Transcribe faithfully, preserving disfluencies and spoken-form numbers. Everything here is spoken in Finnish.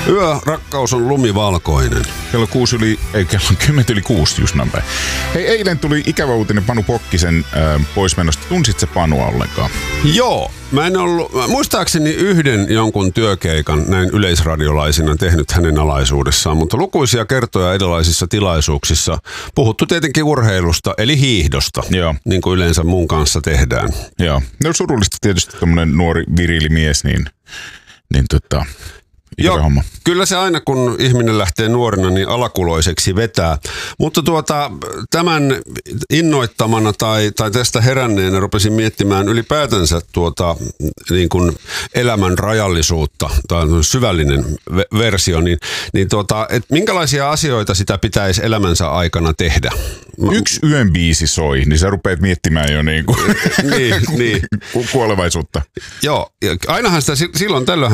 Yö, rakkaus on lumivalkoinen. Kello kuusi yli, ei kello kymmentä yli kuusi just näin päin. Hei, eilen tuli ikävä uutinen Panu Pokkisen äh, poismenosta. Tunsit se Panua ollenkaan? Joo. Mä en ollut, muistaakseni yhden jonkun työkeikan näin yleisradiolaisina tehnyt hänen alaisuudessaan, mutta lukuisia kertoja erilaisissa tilaisuuksissa puhuttu tietenkin urheilusta, eli hiihdosta, Joo. niin kuin yleensä mun kanssa tehdään. Joo. No surullista tietysti tommonen nuori virili mies, niin, niin tota... Joo, homma. Kyllä se aina kun ihminen lähtee nuorena niin alakuloiseksi vetää, mutta tuota, tämän innoittamana tai, tai tästä heränneenä rupesin miettimään ylipäätänsä tuota, niin kuin elämän rajallisuutta, tai syvällinen ve- versio, niin, niin tuota, et minkälaisia asioita sitä pitäisi elämänsä aikana tehdä? Mä... Yksi yön biisi soi, niin sä rupeat miettimään jo niin kuin niin, niin. kuolevaisuutta. Joo, ainahan sitä silloin tällöin